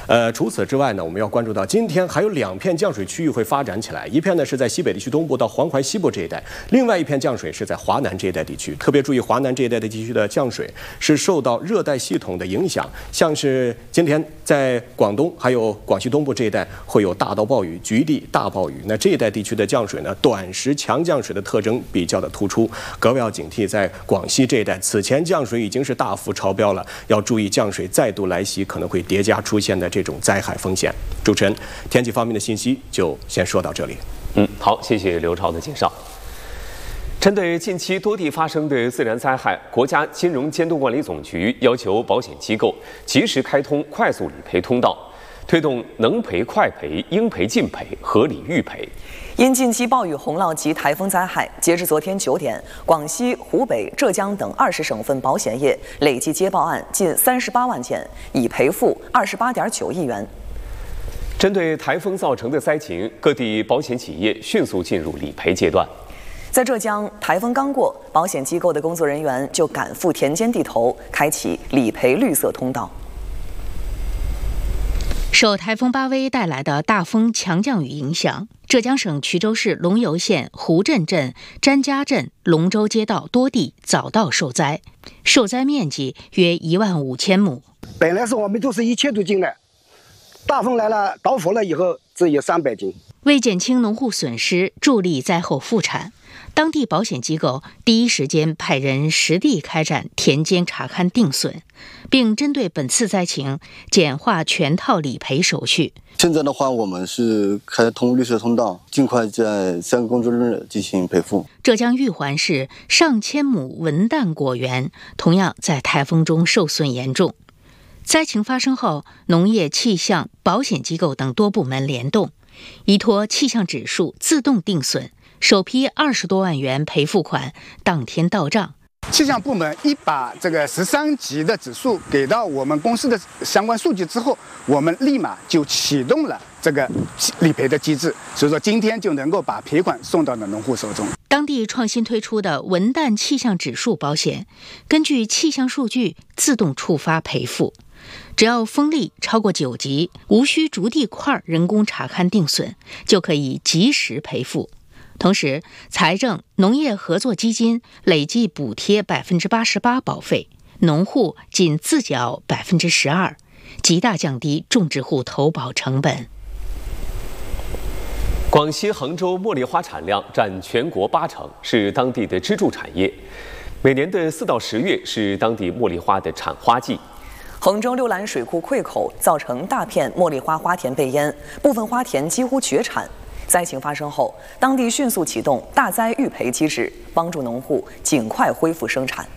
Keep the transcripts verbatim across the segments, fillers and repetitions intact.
呃，除此之外呢，我们要关注到今天还有两片降水区域会发展起来，一片呢是在西北地区东部到黄淮西部这一带，另外一片降水是在华南这一带地区。特别注意，华南这一带的地区的降水是受到热带系统的影响，像是今天在广东还有广西东部这一带会有大到暴雨、局地大暴雨。那这一带地区的降水呢，短时强降水的特征比较的突出，格外要警惕。在广西这一带，此前降水已经是大幅超标了，要注意降水再度来袭可能会叠加出现的这种灾害风险。主持人，天气方面的信息就先说到这里。 嗯，好，谢谢刘超的介绍。针对近期多地发生的自然灾害，国家金融监督管理总局要求保险机构及时开通快速理赔通道，推动能赔快赔、应赔尽赔、合理预赔。 因近期暴雨、洪涝及台风灾害，截至昨天九点，广西、湖北、浙江等二十省份保险业累计接报案近三十八万件，已赔付二十八点九亿元。 针对台风造成的灾情，各地保险企业迅速进入理赔阶段。 在浙江，台风刚过，保险机构的工作人员就赶赴田间地头，开启理赔绿色通道。 受台风巴威带来的大风强降雨影响，浙江省衢州市龙游县湖镇镇、詹家镇、龙州街道多地早稻受灾，受灾面积约一万五千亩。 本来是我们就是一千多斤的，大风来了，倒伏了以后只有三百斤。 为减轻农户损失，助力灾后复产，当地保险机构第一时间派人实地开展田间查勘定损，并针对本次灾情简化全套理赔手续。 现在的话，我们是开通绿色通道，尽快在三个工作日进行赔付。 浙江玉环市上千亩文旦果园同样在台风中受损严重。灾情发生后，农业、气象、保险机构等多部门联动，依托气象指数自动定损，首批二十多万元赔付款当天到账。 气象部门一把这个十三级的指数给到我们公司的相关数据之后，我们立马就启动了这个理赔的机制，所以说今天就能够把赔款送到了农户手中。 当地创新推出的文旦气象指数保险，根据气象数据自动触发赔付，只要风力超过九级，无需逐地块人工查勘定损，就可以及时赔付。同时，财政农业合作基金累计补贴百分之八十八保费，农户仅自缴百分之十二，极大降低种植户投保成本。 广西衡州茉莉花产量占全国八成，是当地的支柱产业。每年的四到十月是当地茉莉花的产花季。 衡州六兰水库溃口，造成大片茉莉花花田被淹，部分花田几乎绝产。灾情发生后，当地迅速启动大灾预赔机制，帮助农户尽快恢复生产。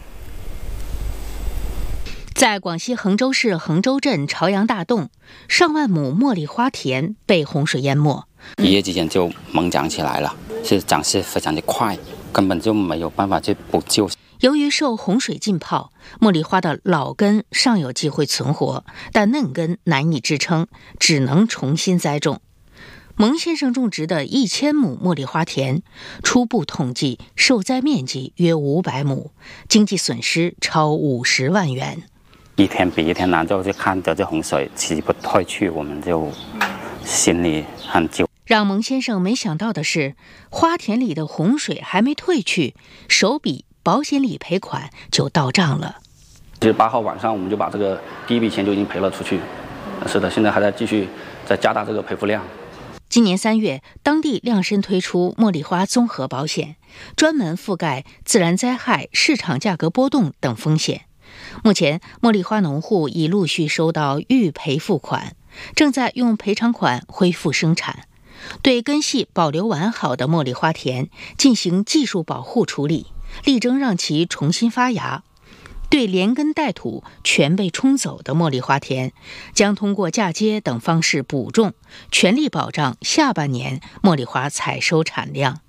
在广西衡州市衡州镇朝阳大洞，上万亩茉莉花田被洪水淹没， 一夜之间就猛长起来了，是长势非常的快，根本就没有办法去补救。 由于受洪水浸泡，茉莉花的老根尚有机会存活，但嫩根难以支撑，只能重新栽种。蒙先生种植的一千亩茉莉花田，初步统计受灾面积约五百亩，经济损失超五十万元。 一天比一天难，就看着这洪水起不退去，我们就心里很揪。 让蒙先生没想到的是，花田里的洪水还没退去，首笔保险理赔款就到账了。 十八号晚上，我们就把这个第一笔钱就已经赔了出去。是的，现在还在继续在加大这个赔付量。 今年三月，当地量身推出茉莉花综合保险，专门覆盖自然灾害、市场价格波动等风险。目前，茉莉花农户已陆续收到预赔付款，正在用赔偿款恢复生产。对根系保留完好的茉莉花田进行技术保护处理，力争让其重新发芽。对连根带土全被冲走的茉莉花田，将通过嫁接等方式补种，全力保障下半年茉莉花采收产量。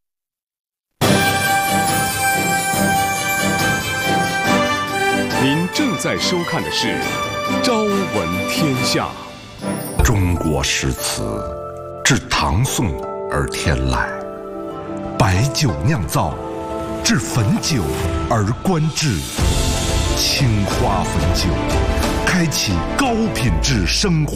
您正在收看的是《朝闻天下》。 中国诗词自唐宋而天来，白酒酿造，至汾酒而观之。青花汾酒，开启高品质生活。